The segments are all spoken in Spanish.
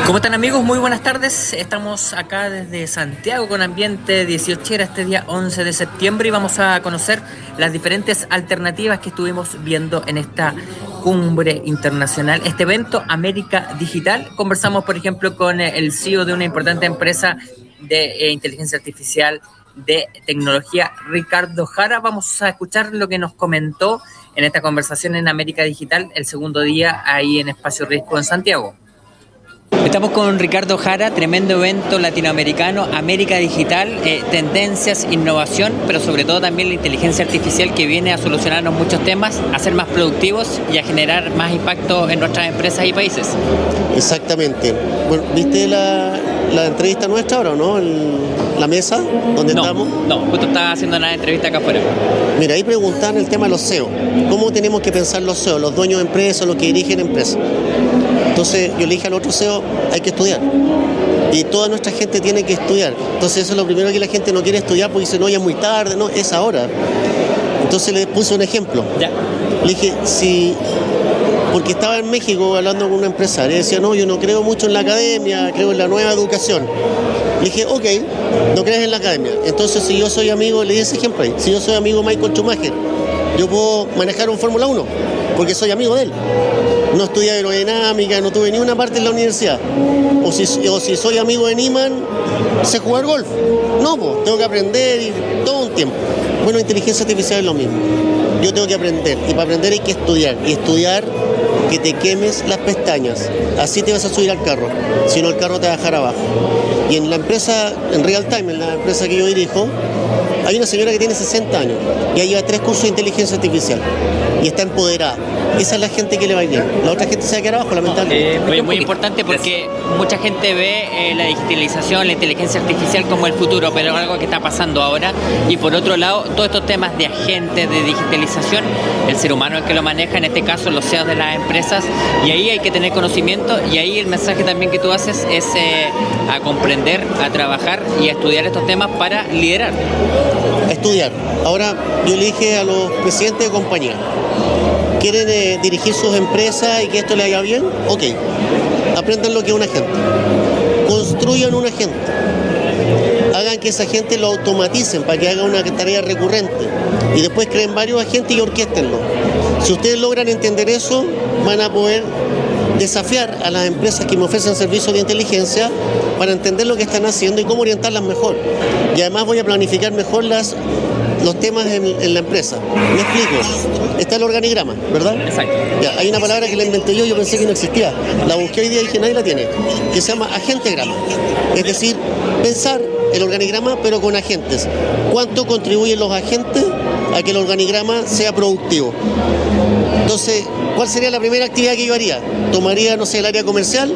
¿Cómo están, amigos? Muy buenas tardes. Estamos acá desde Santiago con ambiente 18 este día 11 de septiembre y vamos a conocer las diferentes alternativas que estuvimos viendo en esta cumbre internacional, este evento América Digital. Conversamos, por ejemplo, con el CEO de una importante empresa de inteligencia artificial de tecnología, Ricardo Jara. Vamos a escuchar lo que nos comentó en esta conversación en América Digital, el segundo día ahí en Espacio Riesgo en Santiago. Estamos con Ricardo Jara, tremendo evento latinoamericano, América Digital, tendencias, innovación, pero sobre todo también la inteligencia artificial que viene a solucionarnos muchos temas, a ser más productivos y a generar más impacto en nuestras empresas y países. Exactamente. Bueno, ¿viste la entrevista nuestra ahora, no? La mesa donde estamos. No, justo estaba haciendo una entrevista acá afuera. Mira, ahí preguntaban el tema de los CEO. ¿Cómo tenemos que pensar los CEO, los dueños de empresas, los que dirigen empresas? Entonces yo le dije al otro CEO, hay que estudiar. Y toda nuestra gente tiene que estudiar. Entonces eso es lo primero que la gente no quiere estudiar porque dice, no, ya es muy tarde, no, es ahora. Entonces le puse un ejemplo. Ya. Le dije, porque estaba en México hablando con una empresaria y decía, no, yo no creo mucho en la academia, creo en la nueva educación. Le dije, ok, no crees en la academia. Entonces si yo soy amigo, le di ese ejemplo ahí, si yo soy amigo de Michael Schumacher, yo puedo manejar un Fórmula 1 porque soy amigo de él. No estudié aerodinámica, no tuve ni una parte en la universidad. O si soy amigo de Niemann, sé jugar golf. No, pues, tengo que aprender y todo un tiempo. Bueno, inteligencia artificial es lo mismo. Yo tengo que aprender y para aprender hay que estudiar. Y estudiar que te quemes las pestañas. Así te vas a subir al carro. Si no, el carro te va a dejar abajo. Y en la empresa, en Real Time, en la empresa que yo dirijo, hay una señora que tiene 60 años. Ya lleva 3 cursos de inteligencia artificial. Y está empoderada. Esa es la gente que le va bien. La otra gente se va a quedar abajo, lamentablemente. Muy importante porque mucha gente ve la digitalización, la inteligencia artificial como el futuro, pero es algo que está pasando ahora. Y por otro lado, todos estos temas de agentes, de digitalización, el ser humano es el que lo maneja, en este caso los CEOs de las empresas, y ahí hay que tener conocimiento, y ahí el mensaje también que tú haces es a comprender, a trabajar y a estudiar estos temas para liderar. A estudiar. Ahora, yo le dije a los presidentes de compañía, ¿quieren dirigir sus empresas y que esto le vaya bien? Ok, aprendan lo que es un agente, construyan un agente, hagan que esa gente lo automaticen para que haga una tarea recurrente y después creen varios agentes y orquéstenlo. Si ustedes logran entender eso, van a poder desafiar a las empresas que me ofrecen servicios de inteligencia para entender lo que están haciendo y cómo orientarlas mejor. Y además voy a planificar mejor los temas en la empresa. Me explico. Está el organigrama, ¿verdad? Exacto. Ya, hay una palabra que la inventé yo pensé que no existía. La busqué hoy día y dije, nadie la tiene. Que se llama agentegrama. Es decir, pensar el organigrama pero con agentes. ¿Cuánto contribuyen los agentes a que el organigrama sea productivo? Entonces, ¿cuál sería la primera actividad que yo haría? Tomaría, no sé, el área comercial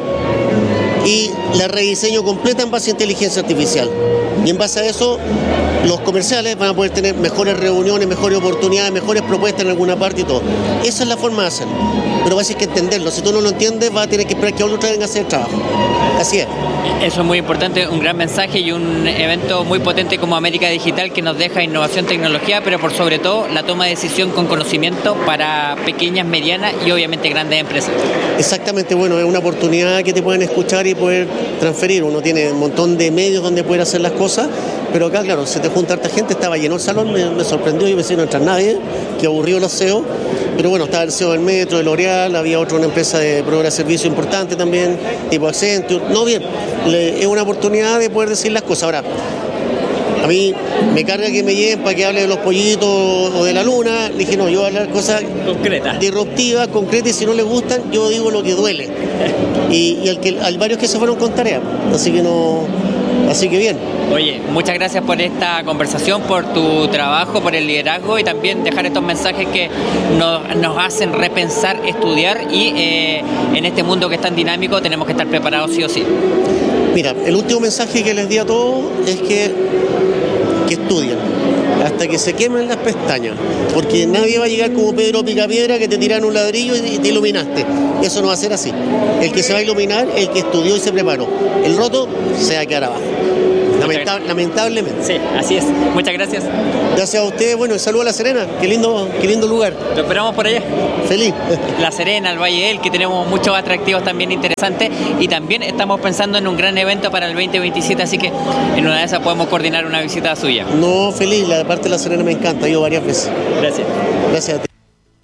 y la rediseño completa en base a inteligencia artificial. Y en base a eso, los comerciales van a poder tener mejores reuniones, mejores oportunidades, mejores propuestas en alguna parte y todo. Esa es la forma de hacerlo. Pero vas a tener que entenderlo. Si tú no lo entiendes, vas a tener que esperar que otro venga a hacer el trabajo. Así es. Eso es muy importante, un gran mensaje y un evento muy potente como América Digital que nos deja innovación, tecnología, pero por sobre todo la toma de decisión con conocimiento para pequeñas, medianas y obviamente grandes empresas. Exactamente, bueno, es una oportunidad que te pueden escuchar y poder transferir. Uno tiene un montón de medios donde poder hacer las cosas, pero acá, claro, se te junta harta gente, estaba lleno el salón, me sorprendió, yo pensé que no entrar nadie, que aburrió los CEO, pero bueno, estaba el CEO del Metro, de L'Oreal, había una empresa de proveedor de servicio importante también, tipo Accenture, no bien, es una oportunidad de poder decir las cosas. Ahora, a mí me carga que me lleven para que hable de los pollitos o de la luna. Le dije, no, yo voy a hablar cosas concretas, disruptivas, concretas, y si no les gustan, yo digo lo que duele. Y hay varios que se fueron con tarea, así que bien. Oye, muchas gracias por esta conversación, por tu trabajo, por el liderazgo y también dejar estos mensajes que nos hacen repensar, estudiar y en este mundo que es tan dinámico tenemos que estar preparados sí o sí. Mira, el último mensaje que les di a todos es que estudien hasta que se quemen las pestañas, porque nadie va a llegar como Pedro Picapiedra que te tiran un ladrillo y te iluminaste. Eso no va a ser así. El que se va a iluminar es el que estudió y se preparó. El roto se va a quedar abajo. Lamentablemente. Sí, así es. Muchas gracias. Gracias a ustedes. Bueno, saludo a La Serena. Qué lindo lugar. Lo esperamos por allá. Feliz. La Serena, el Valle del, que tenemos muchos atractivos también interesantes, y también estamos pensando en un gran evento para el 2027, así que en una de esas podemos coordinar una visita suya. No, feliz. La parte de La Serena me encanta. He ido varias veces. Gracias. Gracias a ti.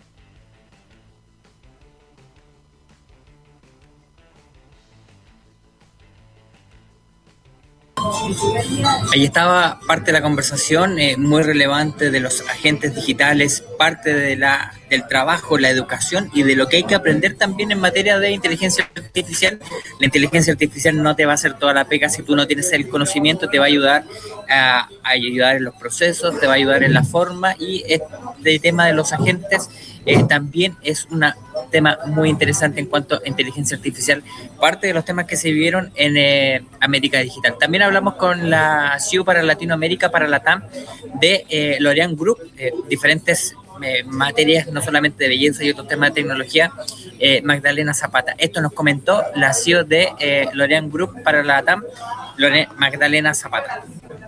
Ahí estaba parte de la conversación muy relevante de los agentes digitales, parte de del trabajo, la educación y de lo que hay que aprender también en materia de inteligencia artificial. La inteligencia artificial no te va a hacer toda la pega si tú no tienes el conocimiento, te va a ayudar a ayudar en los procesos, te va a ayudar en la forma, y este tema de los agentes también es un tema muy interesante en cuanto a inteligencia artificial, parte de los temas que se vivieron en América Digital. También hablamos con la CEO para Latinoamérica, para la TAM, de L'Oréal Group, diferentes materias, no solamente de belleza y otros temas de tecnología, Magdalena Zapata. Esto nos comentó la CEO de L'Oréal Group para la TAM, Magdalena Zapata.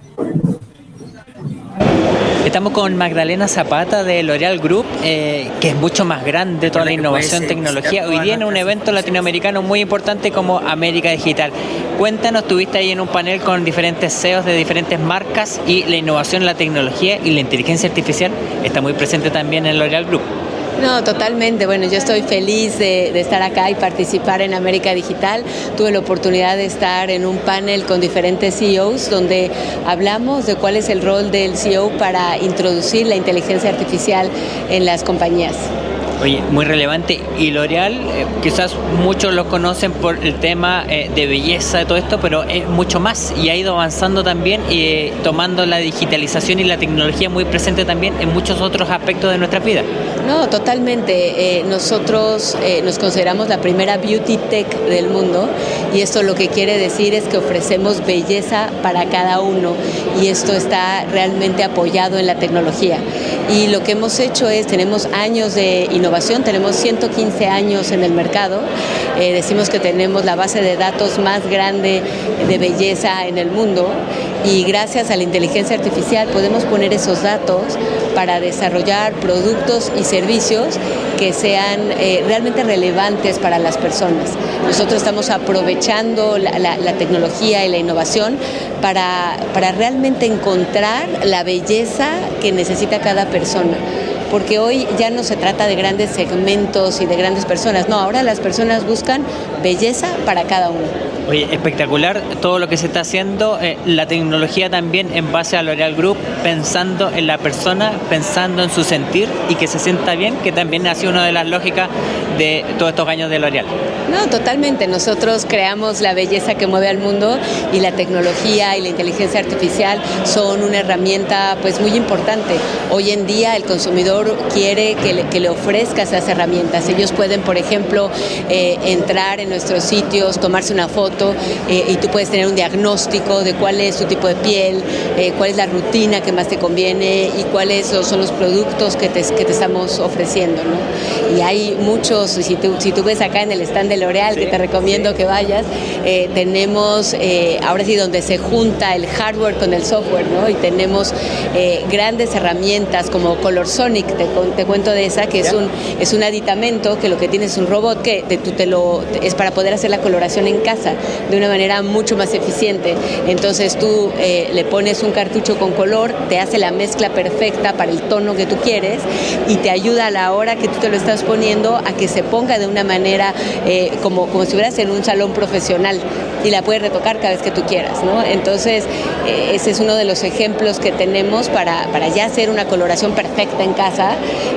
Estamos con Magdalena Zapata de L'Oréal Group, que es mucho más grande, toda la innovación, tecnología. Hoy día en un evento latinoamericano muy importante como América Digital. Cuéntanos, estuviste ahí en un panel con diferentes CEOs de diferentes marcas, y la innovación, la tecnología y la inteligencia artificial está muy presente también en L'Oréal Group. No, totalmente. Bueno, yo estoy feliz de estar acá y participar en América Digital. Tuve la oportunidad de estar en un panel con diferentes CEOs donde hablamos de cuál es el rol del CEO para introducir la inteligencia artificial en las compañías. Oye, muy relevante. Y L'Oréal, quizás muchos lo conocen por el tema de belleza, de todo esto, pero es mucho más, y ha ido avanzando también y tomando la digitalización y la tecnología muy presente también en muchos otros aspectos de nuestra vida. No, totalmente. Nosotros nos consideramos la primera beauty tech del mundo, y esto lo que quiere decir es que ofrecemos belleza para cada uno, y esto está realmente apoyado en la tecnología. Y lo que hemos hecho es, tenemos años de innovación, tenemos 115 años en el mercado, decimos que tenemos la base de datos más grande de belleza en el mundo, y gracias a la inteligencia artificial podemos poner esos datos para desarrollar productos y servicios que sean realmente relevantes para las personas. Nosotros estamos aprovechando la tecnología y la innovación para realmente encontrar la belleza que necesita cada persona. Porque hoy ya no se trata de grandes segmentos y de grandes personas, no, ahora las personas buscan belleza para cada uno. Oye, espectacular todo lo que se está haciendo, la tecnología también en base a L'Oréal Group, pensando en la persona, pensando en su sentir y que se sienta bien, que también ha sido una de las lógicas de todos estos años de L'Oréal. No, totalmente. Nosotros creamos la belleza que mueve al mundo, y la tecnología y la inteligencia artificial son una herramienta pues muy importante. Hoy en día el consumidor quiere que le ofrezca esas herramientas. Ellos pueden, por ejemplo, entrar en nuestros sitios, tomarse una foto, y tú puedes tener un diagnóstico de cuál es tu tipo de piel, cuál es la rutina que más te conviene y cuáles son los productos que te estamos ofreciendo, ¿no? Y hay muchos, si tú ves acá en el stand de L'Oréal, que te recomiendo que vayas, tenemos ahora sí donde se junta el hardware con el software, ¿no? Y tenemos grandes herramientas como Colorsonic, te cuento de esa, que es un aditamento que lo que tiene es un robot que es para poder hacer la coloración en casa de una manera mucho más eficiente. Entonces tú le pones un cartucho con color, te hace la mezcla perfecta para el tono que tú quieres, y te ayuda a la hora que tú te lo estás poniendo a que se ponga de una manera como si estuvieras en un salón profesional, y la puedes retocar cada vez que tú quieras, ¿no? Entonces ese es uno de los ejemplos que tenemos para ya hacer una coloración perfecta en casa,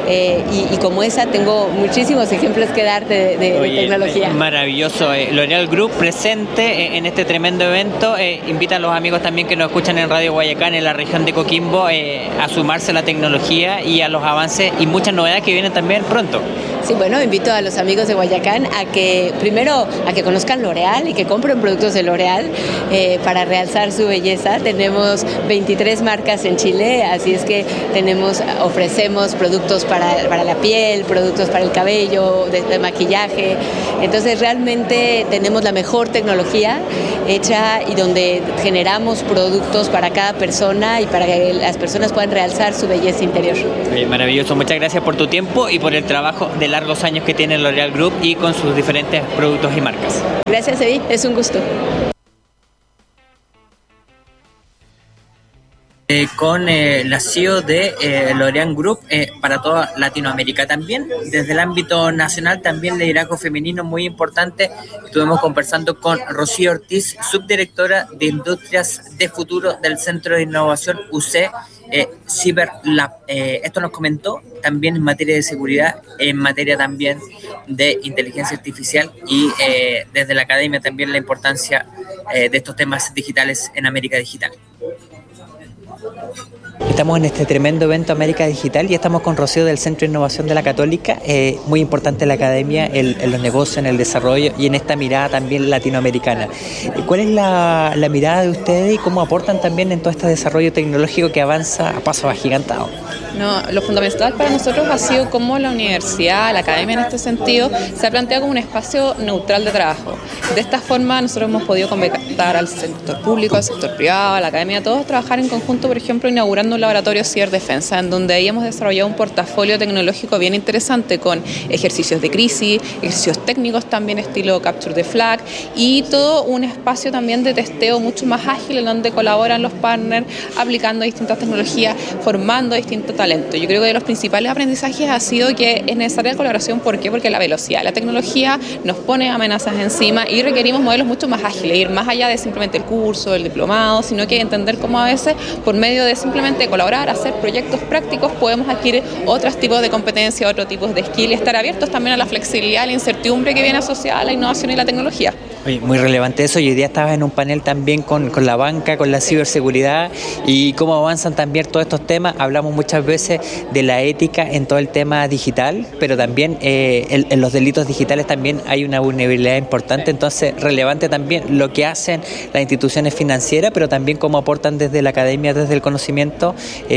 y como esa tengo muchísimos ejemplos que darte de tecnología. Maravilloso. L'Oréal Group presente en este tremendo evento. Invita a los amigos también que nos escuchan en Radio Guayacán, en la región de Coquimbo, a sumarse a la tecnología y a los avances y muchas novedades que vienen también pronto. Sí, bueno, invito a los amigos de Guayacán a que primero conozcan L'Oréal y que compren productos de L'Oréal para realzar su belleza. Tenemos 23 marcas en Chile, así es que ofrecemos productos para la piel, productos para el cabello, de maquillaje. Entonces realmente tenemos la mejor tecnología hecha y donde generamos productos para cada persona y para que las personas puedan realzar su belleza interior. Maravilloso, muchas gracias por tu tiempo y por el trabajo de largos años que tiene L'Oréal Group y con sus diferentes productos y marcas. Gracias, Evi, es un gusto. Con la CEO de L'Oréal Group para toda Latinoamérica. También desde el ámbito nacional, también liderazgo femenino muy importante. Estuvimos conversando con Rocío Ortiz, subdirectora de Industrias de Futuro del Centro de Innovación UC Cyber Lab. Esto nos comentó también en materia de seguridad, en materia también de inteligencia artificial y desde la academia también la importancia de estos temas digitales en América Digital. Estamos en este tremendo evento América Digital y estamos con Rocío del Centro de Innovación de la Católica, muy importante la academia, en los negocios, en el desarrollo y en esta mirada también latinoamericana. ¿Cuál es la mirada de ustedes y cómo aportan también en todo este desarrollo tecnológico que avanza a pasos agigantados? No, lo fundamental para nosotros ha sido cómo la universidad, la academia en este sentido, se ha planteado como un espacio neutral de trabajo. De esta forma nosotros hemos podido conectar al sector público, al sector privado, a la academia, todos trabajar en conjunto, por ejemplo, inaugurando un laboratorio de ciberdefensa, en donde ahí hemos desarrollado un portafolio tecnológico bien interesante con ejercicios de crisis, ejercicios técnicos también estilo Capture the Flag y todo un espacio también de testeo mucho más ágil en donde colaboran los partners aplicando distintas tecnologías, formando distintos talentos. Yo creo que de los principales aprendizajes ha sido que es necesaria la colaboración. ¿Por qué? Porque la velocidad de la tecnología nos pone amenazas encima y requerimos modelos mucho más ágiles, ir más allá de simplemente el curso, el diplomado, sino que entender cómo a veces por medio de simplemente colaborar, hacer proyectos prácticos, podemos adquirir otros tipos de competencias, otros tipos de skills y estar abiertos también a la flexibilidad, a la incertidumbre que viene asociada a la innovación y la tecnología. Oye, muy relevante eso, y hoy día estabas en un panel también con la banca, con la ciberseguridad y cómo avanzan también todos estos temas. Hablamos muchas veces de la ética en todo el tema digital, pero también en los delitos digitales también hay una vulnerabilidad importante, entonces relevante también lo que hacen las instituciones financieras, pero también cómo aportan desde la academia, desde el conocimiento,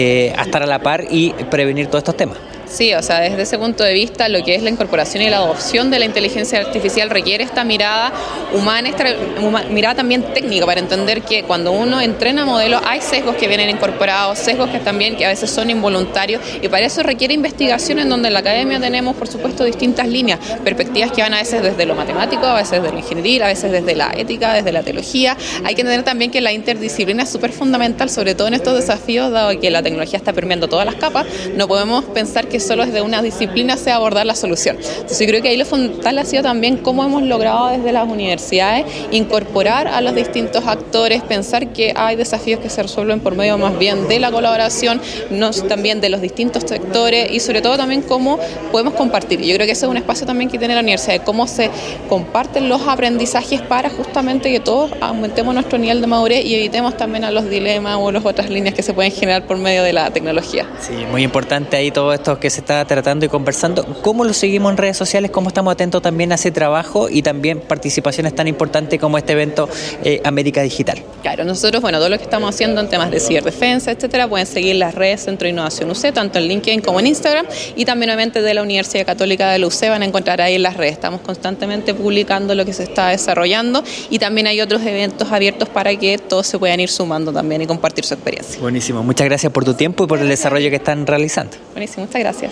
a estar a la par y prevenir todos estos temas. Sí, o sea, desde ese punto de vista, lo que es la incorporación y la adopción de la inteligencia artificial requiere esta mirada humana, esta mirada también técnica, para entender que cuando uno entrena modelos hay sesgos que vienen incorporados, sesgos que también que a veces son involuntarios, y para eso requiere investigación, en donde en la academia tenemos, por supuesto, distintas líneas, perspectivas que van a veces desde lo matemático, a veces desde lo ingenieril, a veces desde la ética, desde la teología. Hay que entender también que la interdisciplina es súper fundamental, sobre todo en estos desafíos, dado que la tecnología está permeando todas las capas. No podemos pensar que solo desde una disciplina sea abordar la solución. Entonces yo creo que ahí lo fundamental ha sido también cómo hemos logrado desde las universidades incorporar a los distintos actores, pensar que hay desafíos que se resuelven por medio más bien de la colaboración, no también de los distintos sectores, y sobre todo también cómo podemos compartir. Yo creo que ese es un espacio también que tiene la universidad, de cómo se comparten los aprendizajes para justamente que todos aumentemos nuestro nivel de madurez y evitemos también a los dilemas o las otras líneas que se pueden generar por medio de la tecnología. Sí, muy importante ahí todo esto que se está tratando y conversando. ¿Cómo lo seguimos en redes sociales? ¿Cómo estamos atentos también a ese trabajo y también participaciones tan importantes como este evento América Digital? Claro, nosotros, todo lo que estamos haciendo en temas de ciberdefensa, etcétera, pueden seguir las redes Centro de Innovación UC, tanto en LinkedIn como en Instagram, y también obviamente de la Universidad Católica de la UC van a encontrar ahí en las redes. Estamos constantemente publicando lo que se está desarrollando, y también hay otros eventos abiertos para que todos se puedan ir sumando también y compartir su experiencia. Buenísimo, muchas gracias por tu tiempo y por el desarrollo que están realizando. Buenísimo, muchas gracias.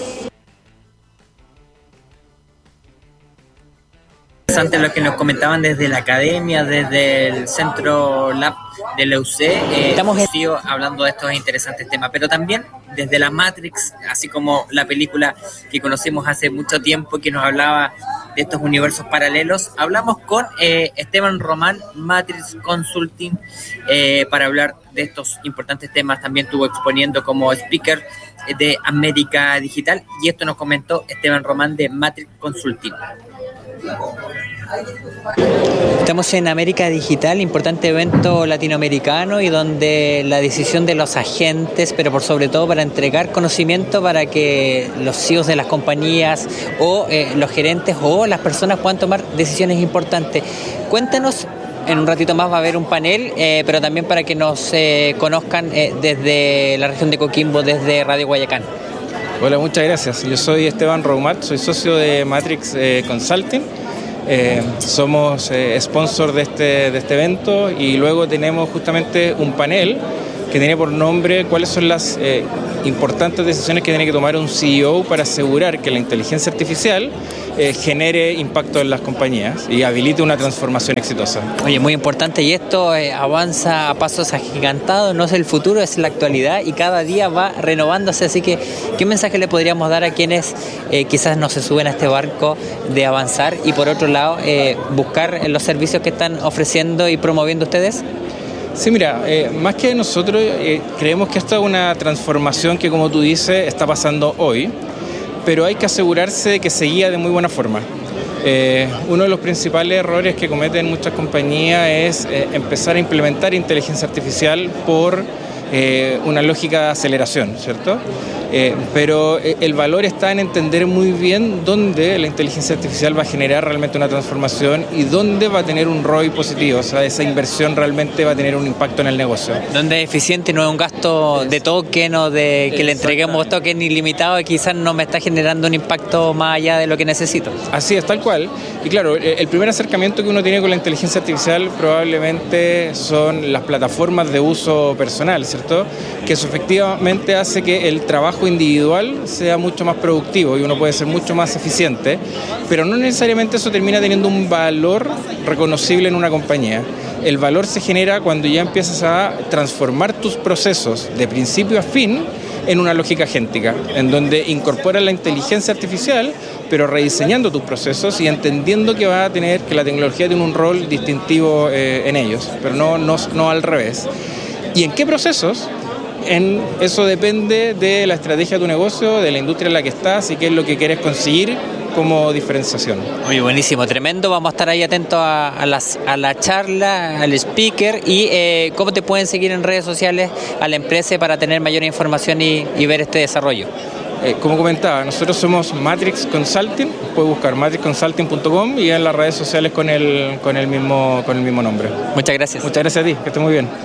Interesante lo que nos comentaban desde la academia, desde el Centro Lab de la UC. Estamos hablando de estos interesantes temas, pero también desde la Matrix, así como la película que conocimos hace mucho tiempo que nos hablaba de estos universos paralelos. Hablamos con Esteban Román, Matrix Consulting, para hablar de estos importantes temas. También estuvo exponiendo como speaker de América Digital, y esto nos comentó Esteban Román de Matrix Consulting. Estamos en América Digital, importante evento latinoamericano y donde la decisión de los agentes, pero por sobre todo para entregar conocimiento para que los CEOs de las compañías o los gerentes o las personas puedan tomar decisiones importantes. Cuéntanos, en un ratito más va a haber un panel, pero también para que nos conozcan desde la región de Coquimbo, desde Radio Guayacán. Hola, muchas gracias. Yo soy Esteban Roumat, soy socio de Matrix Consulting. Somos sponsor de este evento y luego tenemos justamente un panel que tiene por nombre cuáles son las importantes decisiones que tiene que tomar un CEO para asegurar que la inteligencia artificial genere impacto en las compañías y habilite una transformación exitosa. Oye, muy importante, y esto avanza a pasos agigantados, no es el futuro, es la actualidad y cada día va renovándose, así que ¿qué mensaje le podríamos dar a quienes quizás no se suben a este barco de avanzar y por otro lado buscar los servicios que están ofreciendo y promoviendo ustedes? Sí, mira, más que nosotros creemos que esta es una transformación que, como tú dices, está pasando hoy, pero hay que asegurarse de que se guía de muy buena forma. Uno de los principales errores que cometen muchas compañías es empezar a implementar inteligencia artificial por una lógica de aceleración, ¿cierto? Pero el valor está en entender muy bien dónde la inteligencia artificial va a generar realmente una transformación y dónde va a tener un ROI positivo, o sea, esa inversión realmente va a tener un impacto en el negocio. Donde es eficiente, no es un gasto de token o de que le entreguemos token ilimitado y quizás no me está generando un impacto más allá de lo que necesito. Así es, tal cual. Y claro, el primer acercamiento que uno tiene con la inteligencia artificial probablemente son las plataformas de uso personal, ¿cierto? Que eso efectivamente hace que el trabajo individual sea mucho más productivo y uno puede ser mucho más eficiente, pero no necesariamente eso termina teniendo un valor reconocible en una compañía. El valor se genera cuando ya empiezas a transformar tus procesos de principio a fin en una lógica agéntica, en donde incorporas la inteligencia artificial, pero rediseñando tus procesos y entendiendo que va a tener, que la tecnología tiene un rol distintivo en ellos, pero no al revés. ¿Y en qué procesos? Eso depende de la estrategia de tu negocio, de la industria en la que estás y qué es lo que quieres conseguir como diferenciación. Muy buenísimo, tremendo. Vamos a estar ahí atentos a la charla, al speaker y cómo te pueden seguir en redes sociales a la empresa para tener mayor información y ver este desarrollo. Como comentaba, nosotros somos Matrix Consulting, puedes buscar matrixconsulting.com y en las redes sociales con el mismo nombre. Muchas gracias. Muchas gracias a ti, que estés muy bien.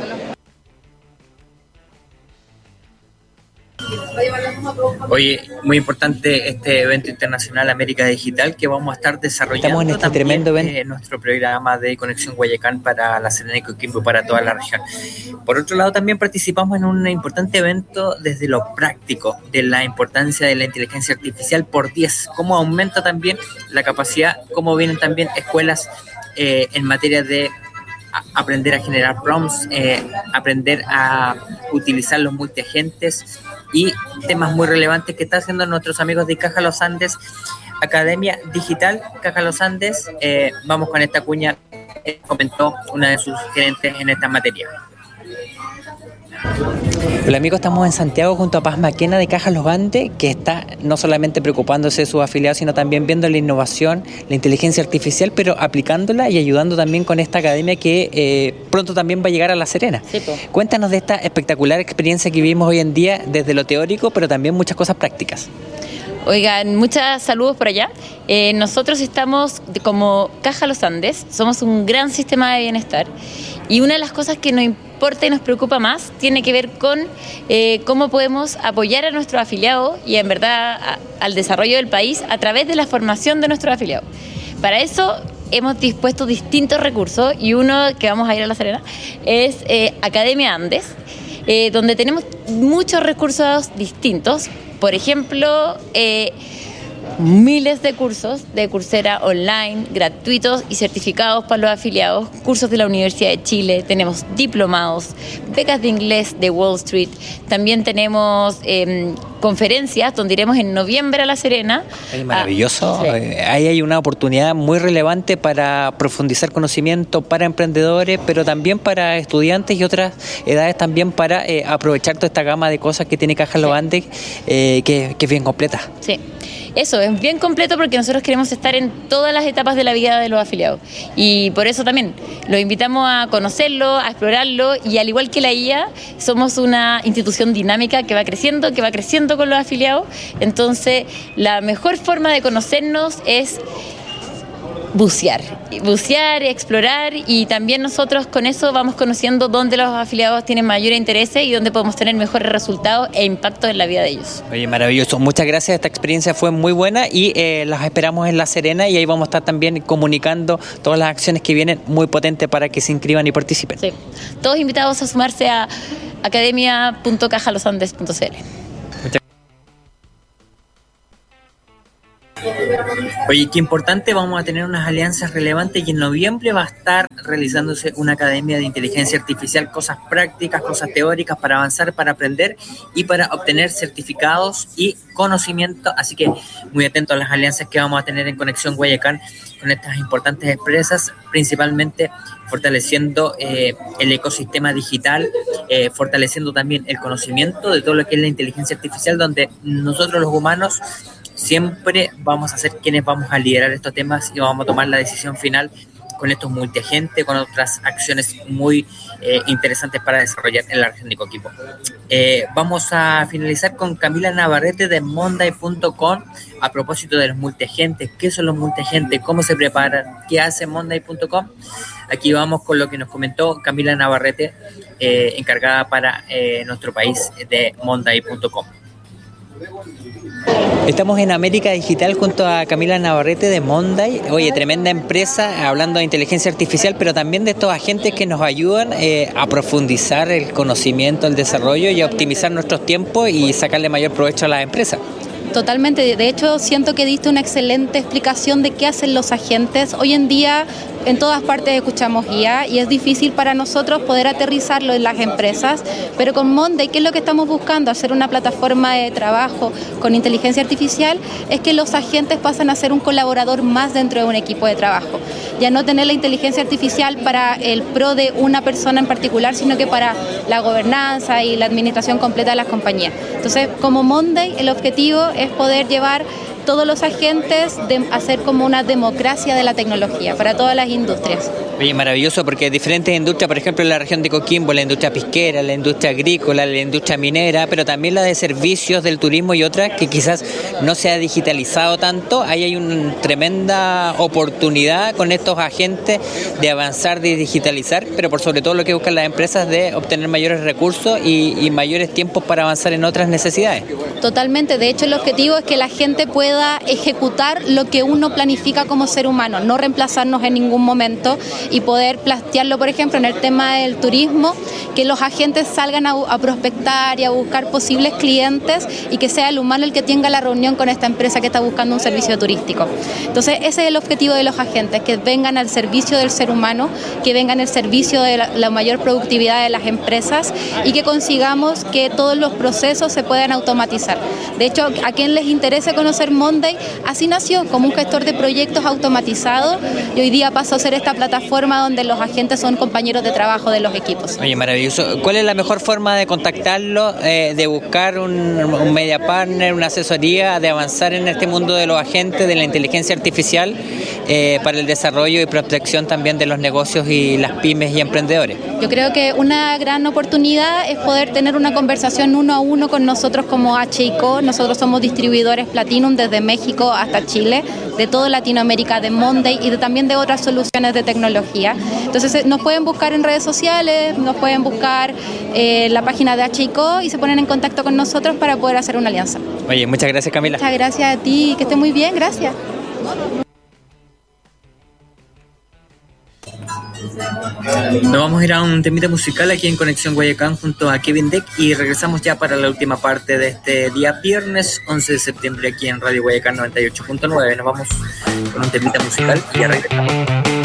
Oye, muy importante este evento internacional América Digital que vamos a estar desarrollando. Estamos en este también, tremendo evento. Nuestro programa de Conexión Guayacán para la Serena y Coquimbo, para toda la región. Por otro lado, también participamos en un importante evento desde lo práctico, de la importancia de la inteligencia artificial por 10, cómo aumenta también la capacidad, cómo vienen también escuelas en materia de aprender a generar prompts, aprender a utilizar los multiagentes y temas muy relevantes que están haciendo nuestros amigos de Caja Los Andes, Academia Digital Caja Los Andes. Vamos con esta cuña, comentó una de sus gerentes en esta materia. Hola amigos, estamos en Santiago junto a Paz Maquena de Caja Los Andes, que está no solamente preocupándose de sus afiliados, sino también viendo la innovación, la inteligencia artificial, pero aplicándola y ayudando también con esta academia que pronto también va a llegar a La Serena. Sí, cuéntanos de esta espectacular experiencia que vivimos hoy en día desde lo teórico, pero también muchas cosas prácticas. Oigan, muchos saludos por allá. Nosotros estamos como Caja Los Andes, somos un gran sistema de bienestar y una de las cosas que nos importa y nos preocupa más tiene que ver con cómo podemos apoyar a nuestros afiliados y en verdad al desarrollo del país a través de la formación de nuestros afiliados. Para eso hemos dispuesto distintos recursos y uno que vamos a ir a La Serena es Academia Andes, donde tenemos muchos recursos distintos. Por ejemplo, miles de cursos de Coursera online, gratuitos y certificados para los afiliados, cursos de la Universidad de Chile, tenemos diplomados, becas de inglés de Wall Street, también tenemos conferencias donde iremos en noviembre a La Serena. Es maravilloso, sí. Ahí hay una oportunidad muy relevante para profundizar conocimiento para emprendedores, pero también para estudiantes y otras edades también para aprovechar toda esta gama de cosas que tiene Caja Los Andes, que es bien completa. Sí. Eso, es bien completo porque nosotros queremos estar en todas las etapas de la vida de los afiliados. Y por eso también los invitamos a conocerlo, a explorarlo, y al igual que la IA, somos una institución dinámica que va creciendo con los afiliados. Entonces, la mejor forma de conocernos es bucear, explorar, y también nosotros con eso vamos conociendo dónde los afiliados tienen mayor interés y dónde podemos tener mejores resultados e impacto en la vida de ellos. Oye, maravilloso, muchas gracias, esta experiencia fue muy buena y las esperamos en La Serena, y ahí vamos a estar también comunicando todas las acciones que vienen muy potentes para que se inscriban y participen. Sí, todos invitados a sumarse a academia.cajalosandes.cl. Oye, qué importante, vamos a tener unas alianzas relevantes, y en noviembre va a estar realizándose una academia de inteligencia artificial, cosas prácticas, cosas teóricas para avanzar, para aprender y para obtener certificados y conocimiento. Así que muy atentos a las alianzas que vamos a tener en Conexión Guayacán con estas importantes empresas, principalmente fortaleciendo el ecosistema digital, fortaleciendo también el conocimiento de todo lo que es la inteligencia artificial, donde nosotros los humanos siempre vamos a ser quienes vamos a liderar estos temas y vamos a tomar la decisión final con estos multiagentes, con otras acciones muy interesantes para desarrollar en la región de Coquimbo. Vamos a finalizar con Camila Navarrete de Monday.com a propósito de los multiagentes. ¿Qué son los multiagentes? ¿Cómo se preparan? ¿Qué hace Monday.com? Aquí vamos con lo que nos comentó Camila Navarrete, encargada para nuestro país de Monday.com. Estamos en América Digital junto a Camila Navarrete de Monday. Oye, tremenda empresa, hablando de inteligencia artificial, pero también de estos agentes que nos ayudan a profundizar el conocimiento, el desarrollo y a optimizar nuestros tiempos y sacarle mayor provecho a las empresas. Totalmente, de hecho siento que diste una excelente explicación de qué hacen los agentes. Hoy en día en todas partes escuchamos IA y es difícil para nosotros poder aterrizarlo en las empresas, pero con Monday, ¿qué es lo que estamos buscando? Hacer una plataforma de trabajo con inteligencia artificial, es que los agentes pasan a ser un colaborador más dentro de un equipo de trabajo. Ya no tener la inteligencia artificial para el pro de una persona en particular, sino que para la gobernanza y la administración completa de las compañías. Entonces, como Monday, el objetivo es poder llevar todos los agentes de hacer como una democracia de la tecnología para todas las industrias. Oye, maravilloso, porque diferentes industrias, por ejemplo en la región de Coquimbo, la industria pesquera, la industria agrícola, la industria minera, pero también la de servicios, del turismo y otras que quizás no se ha digitalizado tanto. Ahí hay una tremenda oportunidad con estos agentes de avanzar, de digitalizar, pero por sobre todo lo que buscan las empresas de obtener mayores recursos y mayores tiempos para avanzar en otras necesidades. Totalmente, de hecho el objetivo es que la gente pueda ejecutar lo que uno planifica como ser humano, no reemplazarnos en ningún momento y poder plantearlo, por ejemplo, en el tema del turismo, que los agentes salgan a prospectar y a buscar posibles clientes y que sea el humano el que tenga la reunión con esta empresa que está buscando un servicio turístico. Entonces, ese es el objetivo de los agentes, que vengan al servicio del ser humano, que vengan al servicio de la mayor productividad de las empresas y que consigamos que todos los procesos se puedan automatizar. De hecho, a quien les interese conocer Monday, así nació, como un gestor de proyectos automatizado, y hoy día pasó a ser esta plataforma donde los agentes son compañeros de trabajo de los equipos. Oye, maravilloso. ¿Cuál es la mejor forma de contactarlo, de buscar un media partner, una asesoría, de avanzar en este mundo de los agentes, de la inteligencia artificial, para el desarrollo y protección también de los negocios y las pymes y emprendedores? Yo creo que una gran oportunidad es poder tener una conversación uno a uno con nosotros como HICO. Nosotros somos distribuidores Platinum desde México hasta Chile, de toda Latinoamérica, de Monday y también de otras soluciones de tecnología. Entonces nos pueden buscar en redes sociales, nos pueden buscar en la página de HICO y se ponen en contacto con nosotros para poder hacer una alianza. Oye, muchas gracias, Camila. Muchas gracias a ti, que estés muy bien, gracias. Nos vamos a ir a un temita musical aquí en Conexión Guayacán junto a Kevin Deck y regresamos ya para la última parte de este día viernes 11 de septiembre aquí en Radio Guayacán 98.9. Nos vamos con un temita musical y ya regresamos.